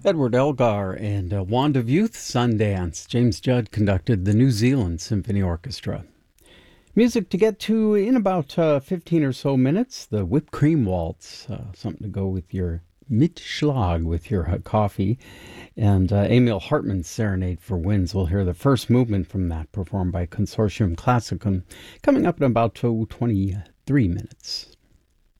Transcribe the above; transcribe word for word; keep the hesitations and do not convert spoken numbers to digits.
Edward Elgar and uh, Wand of Youth Sundance. James Judd conducted the New Zealand Symphony Orchestra. Music to get to in about uh, fifteen or so minutes. The Whipped Cream Waltz, uh, something to go with your Mitschlag, with your uh, coffee. And uh, Emil Hartmann's Serenade for Winds. We'll hear the first movement from that, performed by Consortium Classicum, coming up in about uh, twenty-three minutes.